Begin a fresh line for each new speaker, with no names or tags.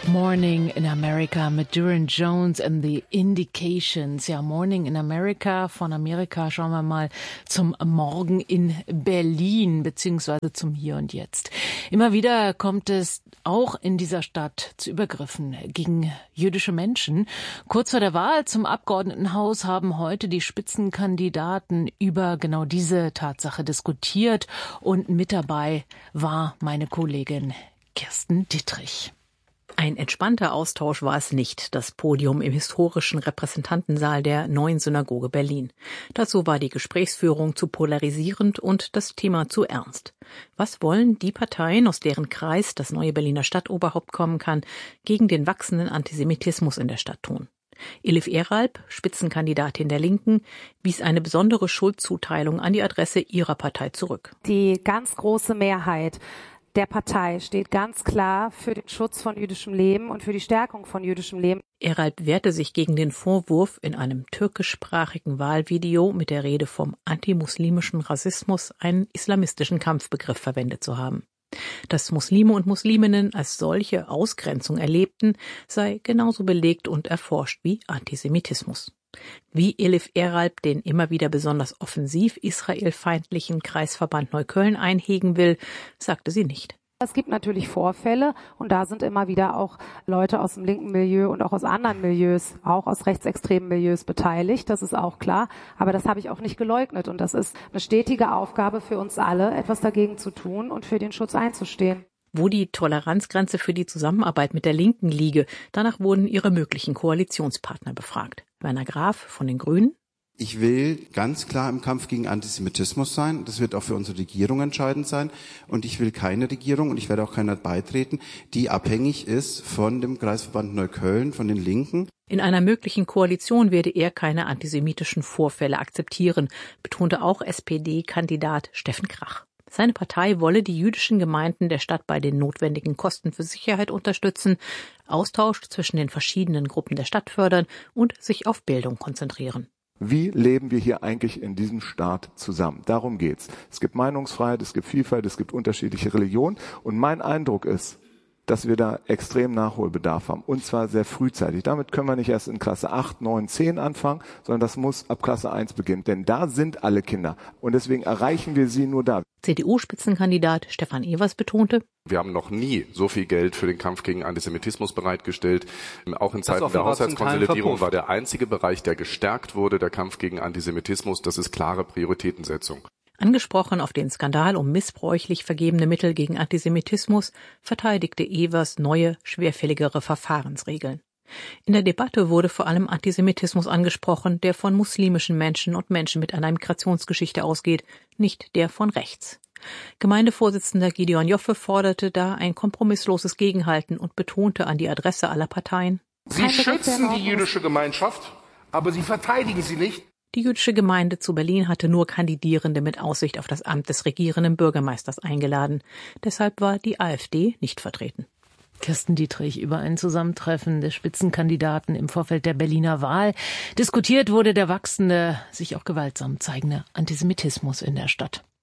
Morning in America mit Duran Jones and the Indications. Ja, Morning in America. Von Amerika schauen wir mal zum Morgen in Berlin, beziehungsweise zum Hier und Jetzt. Immer wieder kommt es auch in dieser Stadt zu Übergriffen gegen jüdische Menschen. Kurz vor der Wahl zum Abgeordnetenhaus haben heute die Spitzenkandidaten über genau diese Tatsache diskutiert. Und mit dabei war meine Kollegin Kirsten Dittrich.
Ein entspannter Austausch war es nicht, das Podium im historischen Repräsentantensaal der Neuen Synagoge Berlin. Dazu war die Gesprächsführung zu polarisierend und das Thema zu ernst. Was wollen die Parteien, aus deren Kreis das neue Berliner Stadtoberhaupt kommen kann, gegen den wachsenden Antisemitismus in der Stadt tun? Elif Eralp, Spitzenkandidatin der Linken, wies eine besondere Schuldzuteilung an die Adresse ihrer Partei zurück.
Die ganz große Mehrheit der Partei steht ganz klar für den Schutz von jüdischem Leben und für die Stärkung von jüdischem Leben.
Eralp wehrte sich gegen den Vorwurf, in einem türkischsprachigen Wahlvideo mit der Rede vom antimuslimischen Rassismus einen islamistischen Kampfbegriff verwendet zu haben. Dass Muslime und Musliminnen als solche Ausgrenzung erlebten, sei genauso belegt und erforscht wie Antisemitismus. Wie Elif Eralp den immer wieder besonders offensiv israelfeindlichen Kreisverband Neukölln einhegen will, sagte sie nicht.
Es gibt natürlich Vorfälle und da sind immer wieder auch Leute aus dem linken Milieu und auch aus anderen Milieus, auch aus rechtsextremen Milieus beteiligt, das ist auch klar. Aber das habe ich auch nicht geleugnet und das ist eine stetige Aufgabe für uns alle, etwas dagegen zu tun und für den Schutz einzustehen.
Wo die Toleranzgrenze für die Zusammenarbeit mit der Linken liege, danach wurden ihre möglichen Koalitionspartner befragt. Werner Graf von den Grünen.
Ich will ganz klar im Kampf gegen Antisemitismus sein. Das wird auch für unsere Regierung entscheidend sein. Und ich will keine Regierung, und ich werde auch keiner beitreten, die abhängig ist von dem Kreisverband Neukölln, von den Linken.
In einer möglichen Koalition werde er keine antisemitischen Vorfälle akzeptieren, betonte auch SPD-Kandidat Steffen Krach. Seine Partei wolle die jüdischen Gemeinden der Stadt bei den notwendigen Kosten für Sicherheit unterstützen, Austausch zwischen den verschiedenen Gruppen der Stadt fördern und sich auf Bildung konzentrieren.
Wie leben wir hier eigentlich in diesem Staat zusammen? Darum geht's. Es gibt Meinungsfreiheit, es gibt Vielfalt, es gibt unterschiedliche Religionen. Und mein Eindruck ist, dass wir da extrem Nachholbedarf haben. Und zwar sehr frühzeitig. Damit können wir nicht erst in Klasse 8, 9, 10 anfangen, sondern das muss ab Klasse 1 beginnen. Denn da sind alle Kinder. Und deswegen erreichen wir sie nur da.
CDU-Spitzenkandidat Stefan Evers betonte:
Wir haben noch nie so viel Geld für den Kampf gegen Antisemitismus bereitgestellt. Auch in Zeiten der Haushaltskonsolidierung war der einzige Bereich, der gestärkt wurde, der Kampf gegen Antisemitismus. Das ist klare Prioritätensetzung.
Angesprochen auf den Skandal um missbräuchlich vergebene Mittel gegen Antisemitismus, verteidigte Evers neue, schwerfälligere Verfahrensregeln. In der Debatte wurde vor allem Antisemitismus angesprochen, der von muslimischen Menschen und Menschen mit einer Migrationsgeschichte ausgeht, nicht der von rechts. Gemeindevorsitzender Gideon Joffe forderte da ein kompromissloses Gegenhalten und betonte an die Adresse aller Parteien:
Sie schützen die jüdische Gemeinschaft, aber Sie verteidigen sie nicht.
Die jüdische Gemeinde zu Berlin hatte nur Kandidierende mit Aussicht auf das Amt des regierenden Bürgermeisters eingeladen. Deshalb war die AfD nicht vertreten.
Kirsten Dittrich über ein Zusammentreffen der Spitzenkandidaten im Vorfeld der Berliner Wahl. Diskutiert wurde der wachsende, sich auch gewaltsam zeigende Antisemitismus in der Stadt.